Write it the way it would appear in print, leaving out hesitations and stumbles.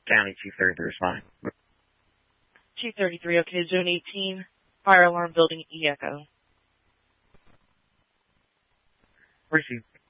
County 233 is fine. 233, okay, Zone 18, fire alarm building E-Echo. Received.